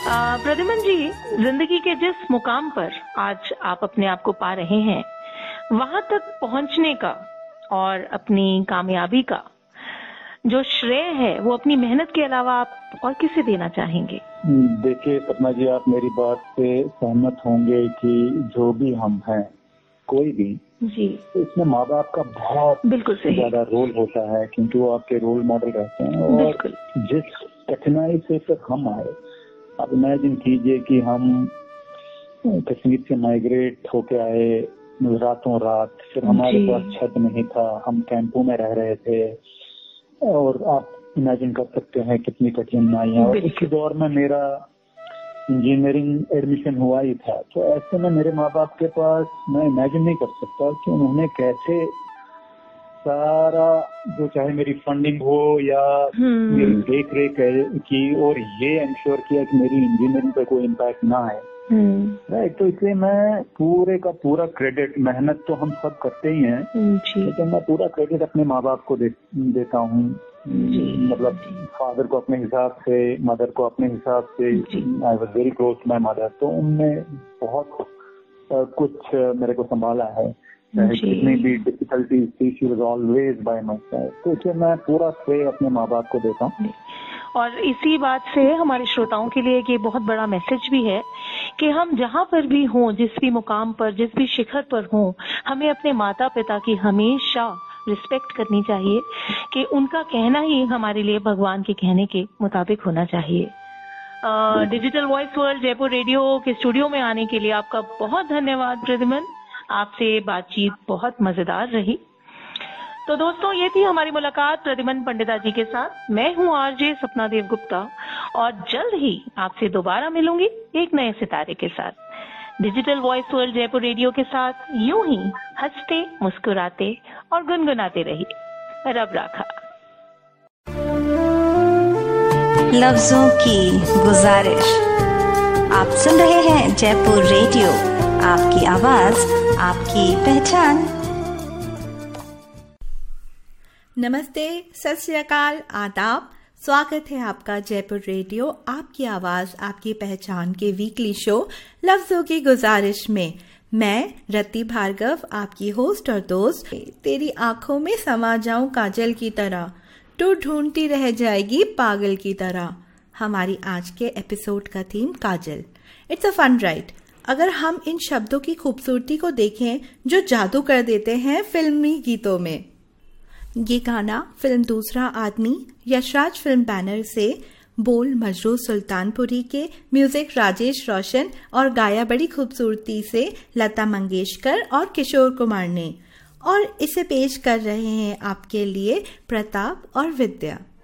प्रद्युमन जी, जिंदगी के जिस मुकाम पर आज आप अपने आप को पा रहे हैं, वहां तक पहुंचने का और अपनी कामयाबी का जो श्रेय है वो अपनी मेहनत के अलावा आप और किसे देना चाहेंगे? देखिए सपना जी, आप मेरी बात से सहमत होंगे कि जो भी हम हैं, कोई भी जी, तो इसमें माँ बाप का बहुत बिल्कुल सही ज्यादा रोल होता है, क्योंकि वो आपके रोल मॉडल रहते हैं। और जिस कठिनाई से फिर हम आए, आप इमेजिन कीजिए कि हम कश्मीर से माइग्रेट होके आए रातों रात, फिर हमारे पास छत नहीं था, हम कैंपों में रह रहे थे, और आप इमेजिन कर सकते हैं कितनी कठिनाइयां। और इसी दौर में मेरा इंजीनियरिंग एडमिशन हुआ ही था, तो ऐसे में मेरे माँ बाप के पास, मैं इमेजिन नहीं कर सकता कि उन्होंने कैसे सारा, जो चाहे मेरी फंडिंग हो या मेरी देख रेख की, और ये इंश्योर किया कि मेरी इंजीनियरिंग पे कोई इम्पैक्ट ना आए। राइट, तो इसलिए मैं पूरे का पूरा क्रेडिट, मेहनत तो हम सब करते ही हैं, लेकिन मैं पूरा क्रेडिट अपने माँ बाप को देता हूँ। मतलब फादर को अपने हिसाब से, मदर को अपने हिसाब से। I was very close to my mother, तो उनने बहुत कुछ मेरे को संभाला है, चाहे कितनी भी डिफिकल्टीज थी, she was always bye my side. तो इसलिए मैं पूरा श्रेय अपने माँ बाप को देता हूँ। और इसी बात से हमारे श्रोताओं के लिए ये बहुत बड़ा मैसेज भी है कि हम जहाँ पर भी हों, जिस भी मुकाम पर, जिस भी शिखर पर हों, हमें अपने माता पिता की हमेशा रिस्पेक्ट करनी चाहिए कि उनका कहना ही हमारे लिए भगवान के कहने के मुताबिक होना चाहिए। Digital voice world Jaipur radio के स्टूडियो में आने के लिए आपका बहुत धन्यवाद प्रद्युमन। आपसे बातचीत बहुत मजेदार रही। तो दोस्तों, ये थी हमारी मुलाकात प्रद्युमन पंडिता जी के साथ। मैं हूँ आरजे सपना देव गुप्ता, और जल्द ही आपसे दोबारा मिलूंगी एक नए सितारे के साथ। Digital voice world Jaipur radio के साथ यूं ही हंसते, मुस्कुराते और गुनगुनाते रहिए। रब राखा। लफ्जों की गुजारिश। आप सुन रहे हैं जयपुर रेडियो, आपकी आवाज, आपकी पहचान। नमस्ते, सत श्री अकाल, आदाब। स्वागत है आपका जयपुर रेडियो, आपकी आवाज, आपकी पहचान के वीकली शो लफ्जों की गुजारिश में। मैं रति भार्गव, आपकी होस्ट और दोस्त। तेरी आंखों में समा जाऊं काजल की तरह, तू ढूंढती रह जाएगी पागल की तरह। हमारी आज के एपिसोड का theme Kajal. It's a fun ride. अगर हम इन शब्दों की खूबसूरती को देखें जो जादू कर देते हैं फिल्मी गीतों में। ये गाना फिल्म दूसरा आदमी यशराज फिल्म बैनर से, बोल मजरू सुल्तानपुरी के, म्यूजिक राजेश रोशन और गाया बड़ी खूबसूरती से लता मंगेशकर और किशोर कुमार ने। और इसे पेश कर रहे हैं आपके लिए प्रताप और विद्या।